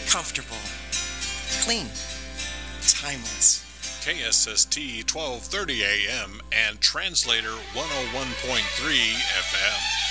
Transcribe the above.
comfortable, clean, timeless. KSST 1230 AM and Translator 101.3 FM.